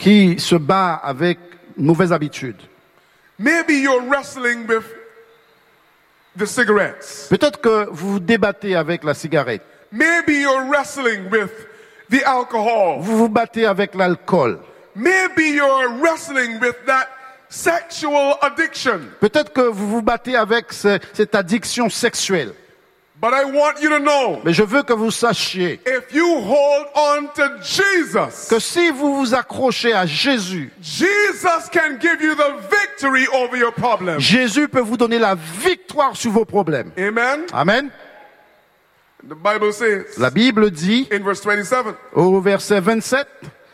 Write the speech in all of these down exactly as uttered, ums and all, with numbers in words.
qui se bat avec une mauvaise habitude. Maybe you're wrestling with the cigarettes. Peut-être que vous vous débattez avec la cigarette. Maybe you're wrestling with the alcohol. Vous vous battez avec l'alcool. Maybe you're wrestling with that sexual addiction. Peut-être que vous vous battez avec ce, cette addiction sexuelle. But I want you to know, Mais je veux que vous sachiez if you hold on to Jesus, que si vous vous accrochez à Jésus, Jesus can give you the victory over your problem. Jésus peut vous donner la victoire sur vos problèmes. Amen. Amen. The Bible says La Bible dit in verse twenty-seven, au verset vingt-sept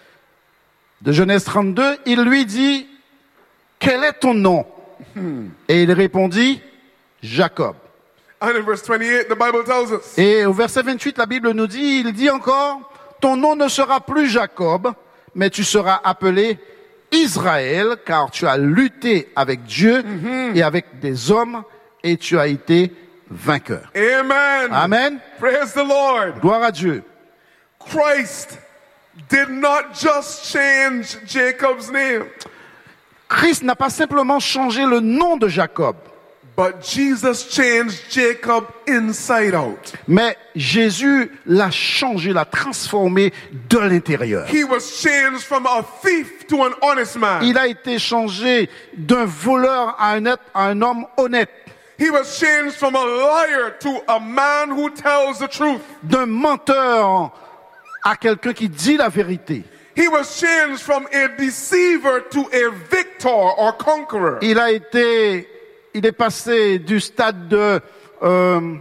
de Genèse trente-deux, il lui dit, quel est ton nom? Et il répondit, Jacob. and in verse twenty-eight, the Bible tells us, Et au verset vingt-huit, la Bible nous dit, il dit encore, ton nom ne sera plus Jacob, mais tu seras appelé Israël, car tu as lutté avec Dieu mm-hmm. et avec des hommes, et tu as été vainqueur. Amen. Amen. Praise the Lord. Gloire à Dieu. Christ did not just change Jacob's name, Christ n'a pas simplement changé le nom de Jacob, but Jesus changed Jacob inside out. mais Jésus l'a changé, l'a transformé de l'intérieur. He was changed from a thief to an honest man. Il a été changé d'un voleur à un, être, à un homme honnête, He was changed from a liar to a man who tells the truth. d'un menteur à quelqu'un qui dit la vérité. He was changed from a deceiver to a victor or conqueror. Il a été, il est passé du stade de euh,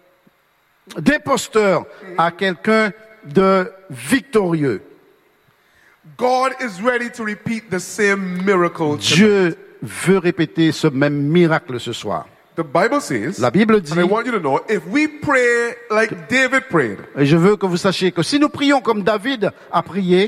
d'imposteur à quelqu'un de victorieux. God is ready to repeat the same miracle. Dieu veut répéter ce même miracle ce soir. The Bible says, La Bible dit, and I want you to know, if we pray like David prayed, et je veux que vous sachiez que si nous prions comme David a prié,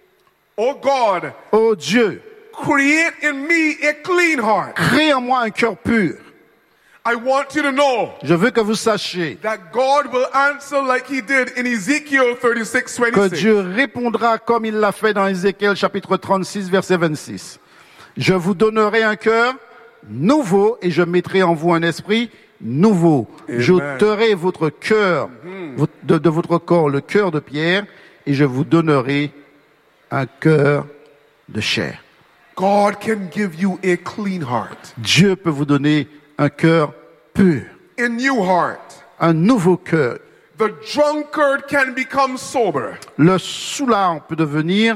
oh God, ô Dieu, create in me a clean heart. crée en moi un cœur pur. I want you to know Je veux que vous sachiez that God will answer like he did in Ezekiel thirty-six que twenty-six. Dieu répondra comme il l'a fait dans Ézéchiel chapitre trente-six verset vingt-six. Je vous donnerai un cœur nouveau et je mettrai en vous un esprit nouveau. J'ôterai votre cœur mm-hmm. de, de votre corps, le cœur de pierre, et je vous donnerai un cœur de chair. God can give you a clean heart, Dieu peut vous donner un cœur pur, a new heart. un nouveau cœur. The drunkard can become sober. Le soulard peut devenir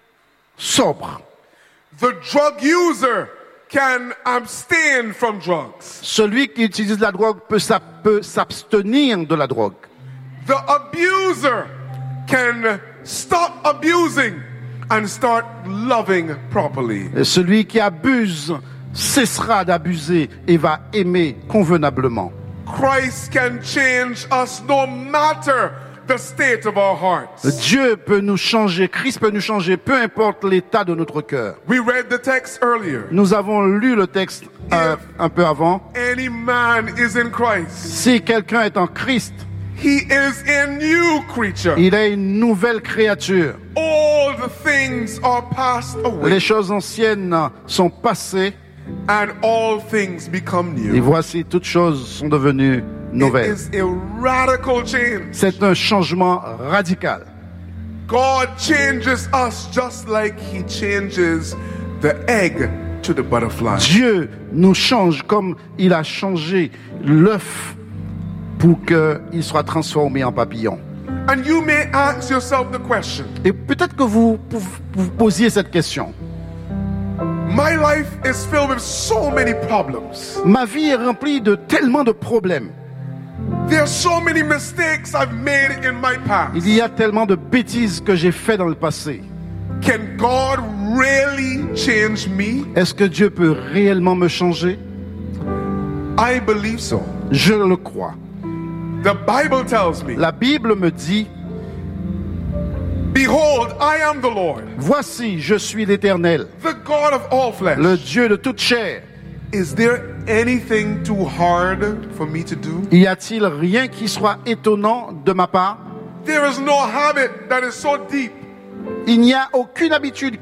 sobre. The drug user can abstain from drugs. Celui qui utilise la drogue peut, peut s'abstenir de la drogue. The abuser can stop abusing and start loving properly. Et celui qui abuse cessera d'abuser et va aimer convenablement. Christ can change us no matter the state of our hearts. Dieu peut nous changer, Christ peut nous changer, peu importe l'état de notre cœur. We read the text earlier. Nous avons lu le texte euh, un peu avant. Any man is in Christ. Si quelqu'un est en Christ, he is a new creature. Il est une nouvelle créature. All the things are passed away. Les choses anciennes sont passées. And all things become new. Et voici, toutes choses sont devenues nouvelles. It is a radical change. C'est un changement radical. God changes us just like he changes the egg to the butterfly. Dieu nous change comme il a changé l'œuf pour qu'il soit transformé en papillon. And you may ask yourself the question. Et peut-être que vous vous posiez cette question. My life is filled with so many problems. Ma vie est remplie de tellement de problèmes. There are so many mistakes I've made in my past. Il y a tellement de bêtises que j'ai fait dans le passé. Can God really change me? Est-ce que Dieu peut réellement me changer? I believe so. Je le crois. The Bible tells me. La Bible me dit, behold, I am the Lord. Voici, je suis l'Éternel, the God of all flesh. Le Dieu de toute chair. Is there anything too hard for me to do? Y a-t-il rien qui soit étonnant de ma part? There is no habit that is so deep. Il n'y a aucune habitude